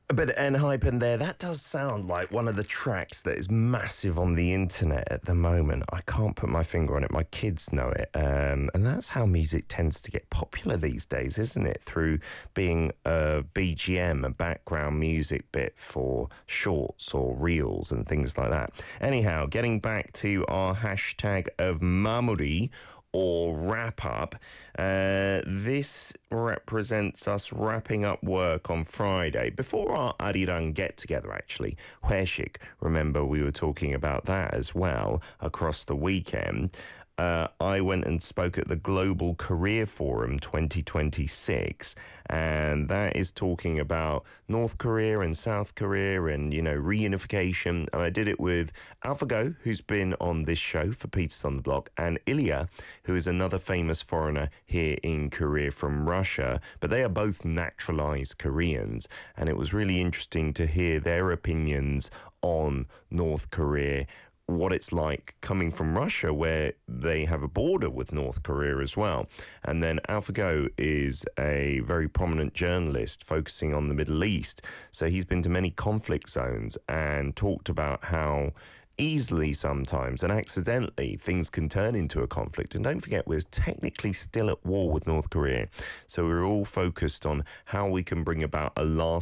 A bit of N-Hypen there. That does sound like one of the tracks that is massive on the internet at the moment. I can't put my finger on it. My kids know it. And that's how music tends to get popular these days, isn't it? Through being a BGM, a background music bit for shorts or reels and things like that. Anyhow, getting back to our hashtag of Mamuri, or wrap up. This represents us wrapping up work on Friday before our Arirang get together, actually. Hueshik, remember we were talking about that as well across the weekend. I went and spoke at the Global Career Forum 2026, and that is talking about North Korea and South Korea and, you know, reunification. And I did it with AlphaGo, who's been on this show for Peters on the Block, and Ilya, who is another famous foreigner here in Korea from Russia. But they are both naturalized Koreans, and it was really interesting to hear their opinions on North Korea, what it's like coming from Russia, where they have a border with North Korea as well. And then AlphaGo is a very prominent journalist focusing on the Middle East. So he's been to many conflict zones and talked about how easily sometimes and accidentally things can turn into a conflict. And don't forget, we're technically still at war with North Korea. So we're all focused on how we can bring about a lasting